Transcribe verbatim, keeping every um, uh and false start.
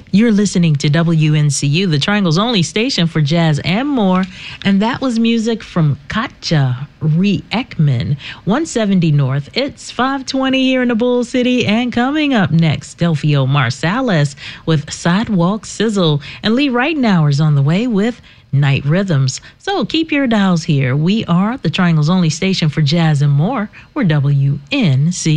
You're listening to W N C U, the Triangle's only station for jazz and more. And that was music from Katja Ree Ekman, one seventy North. It's five twenty here in the Bull City. And coming up next, Delphio Marsalis with Sidewalk Sizzle. And Lee Rightenauer's on the way with Night Rhythms. So keep your dials here. We are the Triangle's only station for jazz and more. We're W N C U.